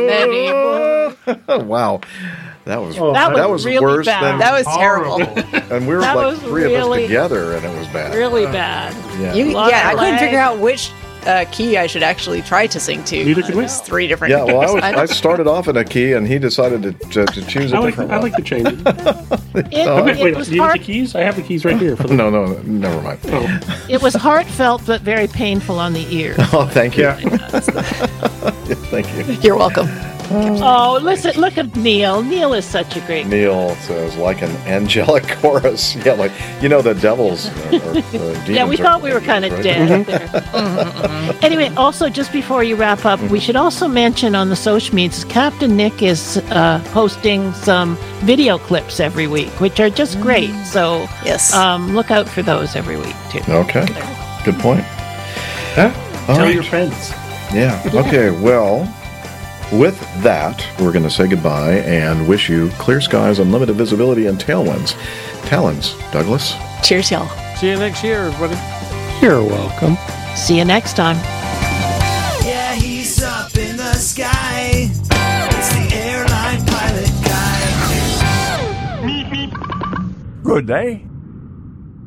anymore. Wow. That was That was really worse bad. than That was terrible. and we were That like was three of us really- together and it was bad. Really bad. Yeah. I couldn't lag. figure out which key I should actually try to sing to. Neither could we. There's 3 different. Yeah, well, keys. I started off in a key, and he decided to choose a I different like one. to change it. It Do was you need the hard. keys? I have the keys right here. For the, No, never mind. Oh. It was heartfelt but very painful on the ear. Oh, thank you. Yeah. Yeah, thank you. You're welcome. Oh, listen! Look at Neil. Neil is such a great. Neil says, like an angelic chorus. Yeah, like, the devils. Or demons Yeah, we are thought we were kind of right? dead there. Anyway, also, just before you wrap up, we should also mention on the social medias, Captain Nick is posting some video clips every week, which are just great. So Yes. look out for those every week, too. Okay, good point. Huh? All Tell right. your friends. Yeah, okay, well, with that, we're going to say goodbye and wish you clear skies, unlimited visibility, and tailwinds. Talons, Douglas. Cheers, y'all. See you next year, everybody. You're welcome. See you next time. Yeah, he's up in the sky. It's the airline pilot guy. Good day.